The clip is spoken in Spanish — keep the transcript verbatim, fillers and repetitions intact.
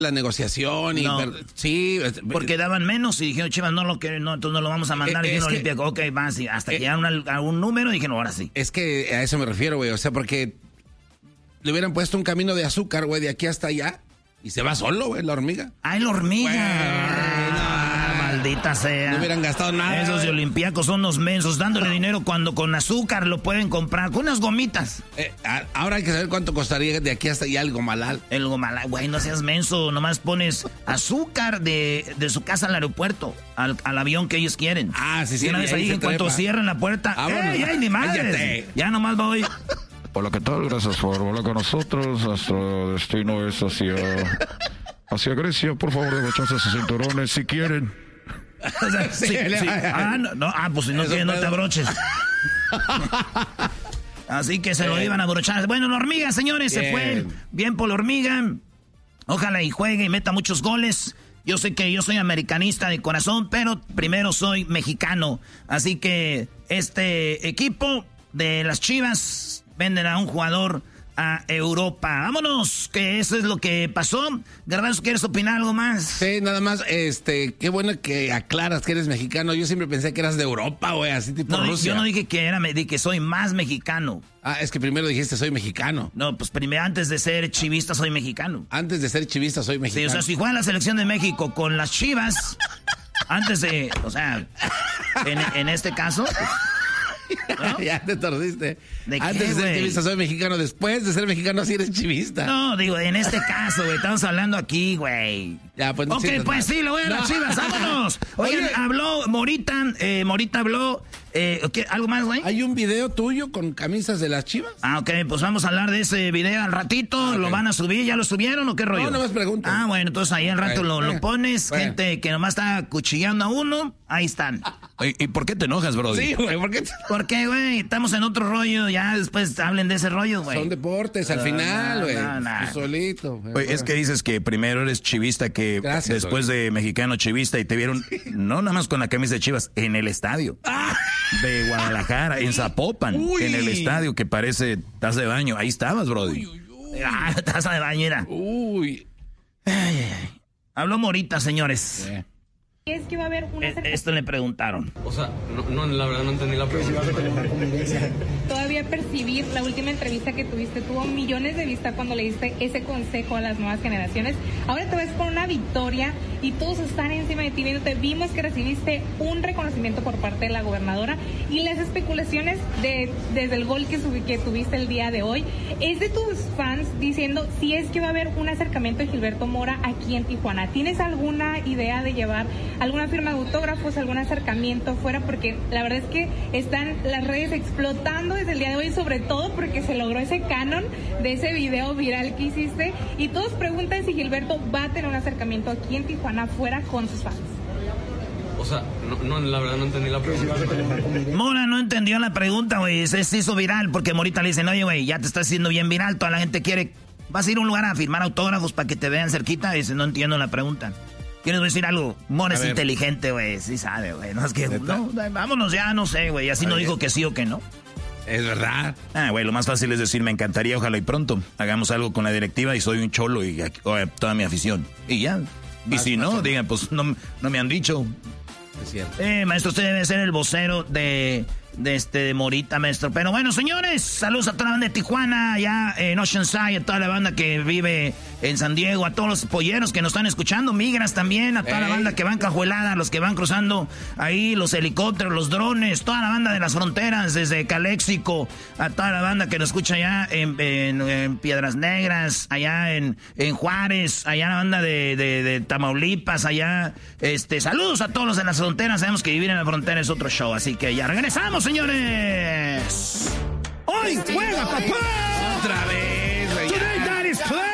la negociación y no, per, sí, porque daban menos y dijeron, Chivas, no lo que no, entonces no lo vamos a mandar. Eh, y dijeron Olimpia, ok, va, sí, hasta eh, que llegaron a un número y dijeron, ahora sí. Es que a eso me refiero, güey, o sea, porque le hubieran puesto un camino de azúcar, güey, de aquí hasta allá y se va solo, güey, la hormiga. ¡Ay, la hormiga! Wey, no, ah, maldita sea. No hubieran gastado nada. Esos de Olympiacos son unos mensos, dándole dinero cuando con azúcar lo pueden comprar, con unas gomitas. Eh, ahora hay que saber cuánto costaría de aquí hasta allá el gomalal. El gomalal, güey, no seas menso, nomás pones azúcar de, de su casa al aeropuerto, al, al avión que ellos quieren. Ah, sí, sí. Y una vez ahí, en cuanto cierran la puerta, ¡ey, ey, ni madre! Ya nomás voy... Hola, ¿qué tal? Gracias por volar con nosotros. Nuestro destino es hacia, hacia Grecia. Por favor, debrocharse sus cinturones si quieren. O sea, sí, sí. Ah, no, no, ah, pues si no quieres, no te abroches. Así que se lo iban a abrochar. Bueno, la hormiga, señores, bien. Se fue. Bien por la hormiga. Ojalá y juegue y meta muchos goles. Yo sé que yo soy americanista de corazón, pero primero soy mexicano. Así que este equipo de las Chivas venden a un jugador a Europa. Vámonos, que eso es lo que pasó. Garbanzo, ¿quieres opinar algo más? Sí, nada más, este, qué bueno que aclaras que eres mexicano. Yo siempre pensé que eras de Europa, güey, así tipo no, Rusia. Yo no dije que era, me dije que soy más mexicano. Ah, es que primero dijiste soy mexicano. No, pues primero, antes de ser chivista soy mexicano. Antes de ser chivista soy mexicano. Sí, o sea, si juega la selección de México con las Chivas, antes de, o sea, en, en este caso... ¿No? Ya te tordiste. ¿De Antes qué, de ser wey? chivista soy mexicano. Después de ser mexicano sí eres chivista. No, digo, en este caso, güey. Estamos hablando aquí, güey. Ya, pues no. Ok, pues nada. Sí, le voy a no. las Chivas. Vámonos. Oigan, Oye, habló Morita. Eh, Morita habló. Eh, okay, ¿algo más, güey? ¿Hay un video tuyo con camisas de las Chivas? Ah, ok, pues vamos a hablar de ese video al ratito. Ah, okay. ¿Lo van a subir? ¿Ya lo subieron o qué rollo? No, no más pregunto. Ah, bueno, entonces ahí al rato bueno, lo, bueno, lo pones. Bueno. Gente que nomás está cuchillando a uno, ahí están. Oye, ¿y por qué te enojas, brody? Sí, güey, ¿por qué? Te... Porque, güey, estamos en otro rollo. Ya después hablen de ese rollo, güey. Son deportes al uh, final, güey. No, no, no. Solito. Güey. Oye, es que dices que primero eres chivista que Gracias, después güey. de mexicano chivista y te vieron, sí. no nada más con la camisa de Chivas, en el estadio. Ah. De Guadalajara, en Zapopan, uy. En el estadio que parece taza de baño. Ahí estabas, brody. Uy, uy, uy. Ah, taza de baño era. Uy. Ay, ay, ay. Habló Morita, señores. Sí. Es que va a haber una... Eh, esto le preguntaron. O sea, no, no, la verdad no entendí la pregunta. Todavía percibir la última entrevista que tuviste tuvo millones de vistas cuando le diste ese consejo a las nuevas generaciones. Ahora te ves con una victoria y todos están encima de ti viéndote. Vimos que recibiste un reconocimiento por parte de la gobernadora y las especulaciones de desde el gol que, subí, que tuviste el día de hoy es de tus fans diciendo si es que va a haber un acercamiento de Gilberto Mora aquí en Tijuana. ¿Tienes alguna idea de llevar alguna firma de autógrafos, algún acercamiento fuera? Porque la verdad es que están las redes explotando desde el día de hoy, sobre todo porque se logró ese canon de ese video viral que hiciste y todos preguntan si Gilberto va a tener un acercamiento aquí en Tijuana fuera con sus fans. O sea, no, no la verdad no entendí la pregunta. Mora no entendió la pregunta, güey. Se, se hizo viral porque Morita le dice, oye, güey, ya te estás haciendo bien viral, toda la gente quiere... Vas a ir a un lugar a firmar autógrafos para que te vean cerquita. Y dice, no entiendo la pregunta. ¿Quieres decir algo? Mora es inteligente, güey. Sí sabe, güey. No es que... No, vámonos ya, no sé, güey. Así no dijo que sí o que no. Es verdad. Ah, güey, lo más fácil es decir, me encantaría, ojalá y pronto hagamos algo con la directiva y soy un cholo y oh, toda mi afición. Y ya. Y más, si más no, más. Digan, pues no, no me han dicho. Es cierto. Eh, maestro, usted debe ser el vocero de... de este de Morita, maestro. Pero bueno, señores, saludos a toda la banda de Tijuana, allá en Oceanside, a toda la banda que vive en San Diego, a todos los polleros que nos están escuchando, migras también, a toda Ey. la banda que van cajuelada, los que van cruzando ahí, los helicópteros, los drones, toda la banda de las fronteras, desde Caléxico, a toda la banda que nos escucha allá en, en, en Piedras Negras, allá en, en Juárez, allá la banda de, de, de Tamaulipas, allá, este, saludos a todos los de las fronteras, sabemos que vivir en la frontera es otro show, así que ya regresamos, señores. ¡Hoy juega, papá! Otra vez, güey.